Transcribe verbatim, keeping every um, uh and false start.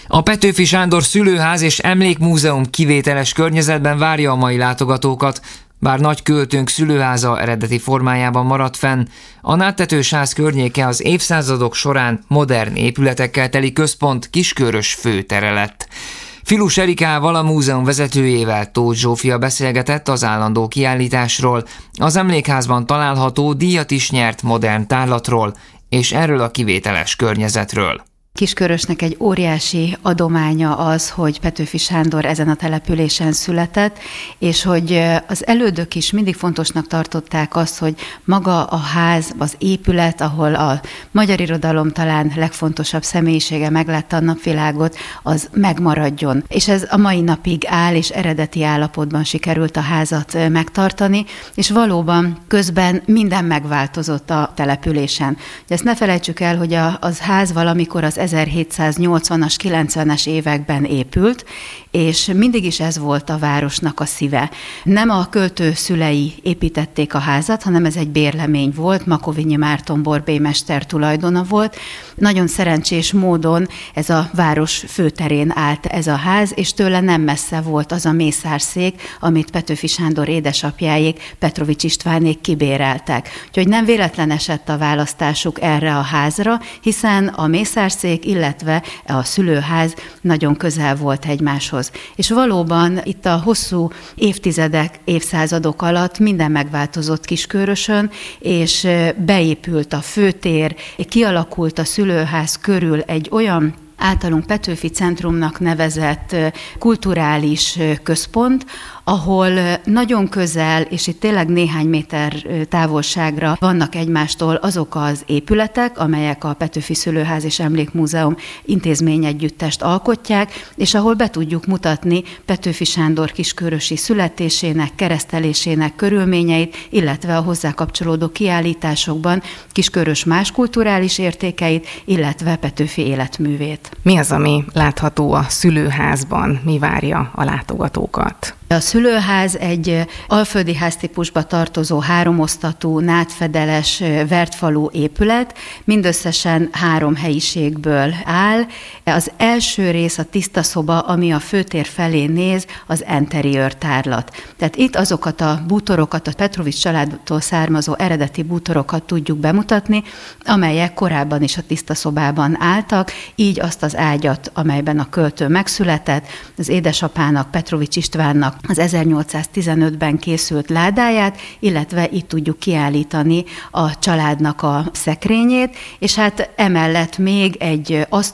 A Petőfi Sándor Szülőház és Emlékmúzeum kivételes környezetben várja a mai látogatókat. Bár nagy költőnk szülőháza eredeti formájában maradt fenn, a Nádtetős ház környéke az évszázadok során modern épületekkel teli központ Kiskörös főtere lett. Filus Erikával, a múzeum vezetőjével Tóth Zsófia beszélgetett az állandó kiállításról, az emlékházban található díjat is nyert modern tárlatról, és erről a kivételes környezetről. Kiskörösnek egy óriási adománya az, hogy Petőfi Sándor ezen a településen született, és hogy az elődök is mindig fontosnak tartották azt, hogy maga a ház, az épület, ahol a magyar irodalom talán legfontosabb személyisége meglette a napvilágot, az megmaradjon. És ez a mai napig áll, és eredeti állapotban sikerült a házat megtartani, és valóban közben minden megváltozott a településen. Ezt ne felejtsük el, hogy a, az ház valamikor az ezerhétszáznyolcvanas, kilencvenes években épült, és mindig is ez volt a városnak a szíve. Nem a költő szülei építették a házat, hanem ez egy bérlemény volt, Makovényi Márton borbélymester tulajdona volt. Nagyon szerencsés módon ez a város főterén állt ez a ház, és tőle nem messze volt az a mészárszék, amit Petőfi Sándor édesapjáék, Petrovics Istvánék kibéreltek. Úgyhogy nem véletlen esett a választásuk erre a házra, hiszen a mészárszék, illetve a szülőház nagyon közel volt egymáshoz. És valóban itt a hosszú évtizedek, évszázadok alatt minden megváltozott Kiskörösön, és beépült a főtér, kialakult a szülőház körül egy olyan általunk Petőfi Centrumnak nevezett kulturális központ, ahol nagyon közel, és itt tényleg néhány méter távolságra vannak egymástól azok az épületek, amelyek a Petőfi Szülőház és Emlékmúzeum intézményegyüttest alkotják, és ahol be tudjuk mutatni Petőfi Sándor kiskörösi születésének, keresztelésének körülményeit, illetve a hozzá kapcsolódó kiállításokban Kiskörös más kulturális értékeit, illetve Petőfi életművét. Mi az, ami látható a szülőházban? Mi várja a látogatókat? A szülőház egy alföldi háztípusba tartozó háromosztatú, nádfedeles, vertfalú épület, mindösszesen három helyiségből áll. Az első rész a tiszta szoba, ami a főtér felé néz, az interiőr tárlat. Tehát itt azokat a bútorokat, a Petrovics családtól származó eredeti bútorokat tudjuk bemutatni, amelyek korábban is a tiszta szobában álltak, így azt az ágyat, amelyben a költő megszületett, az édesapának, Petrovics Istvánnak az ezernyolcszáztizenötben készült ládáját, illetve itt tudjuk kiállítani a családnak a szekrényét, és hát emellett még egy asztal